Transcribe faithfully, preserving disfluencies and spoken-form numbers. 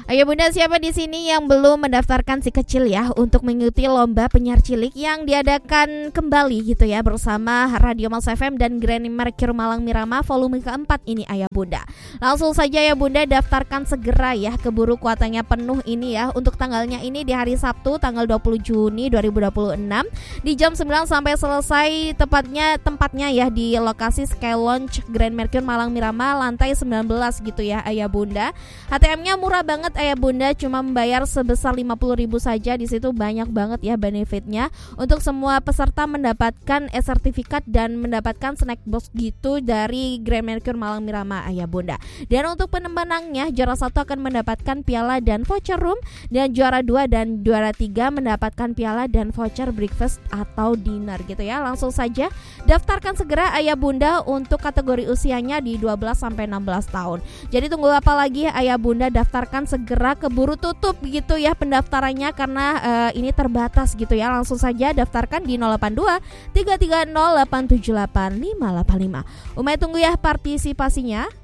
Ayo Bunda, siapa di sini yang belum mendaftarkan si kecil ya untuk mengikuti lomba penyiar cilik yang diadakan kembali gitu ya bersama Radio Mas F M dan Grand Mercure Malang Mirama volume keempat ini Ayah Bunda. Langsung saja ya Bunda, daftarkan segera ya, keburu kuotanya penuh ini ya. Untuk tanggalnya ini di hari Sabtu tanggal dua puluh Juni dua ribu dua puluh enam di jam sembilan sampai selesai, tepatnya tempatnya ya di lokasi Sky Lounge Grand Mercure Malang Mirama lantai sembilan belas gitu ya Ayah Bunda. H T M-nya murah banget Ayah Bunda, cuma membayar sebesar lima puluh ribu saja. Di situ banyak banget ya benefitnya. Untuk semua peserta mendapatkan e-sertifikat dan mendapatkan snack box gitu dari Grand Mercure Malang Mirama Ayah Bunda. Dan untuk pemenangnya, juara satu akan mendapatkan piala dan voucher room, dan juara dua dan juara tiga mendapatkan piala dan voucher breakfast atau dinner gitu ya. Langsung saja daftarkan segera Ayah Bunda untuk kategori usianya di dua belas sampai enam belas tahun. Jadi tunggu apa lagi Ayah Bunda, daftarkan segera, keburu tutup gitu ya pendaftarannya karena uh, ini terbatas gitu ya. Langsung saja daftarkan di nol delapan dua tiga tiga nol delapan tujuh delapan lima delapan lima. Umay tunggu ya partisipasinya.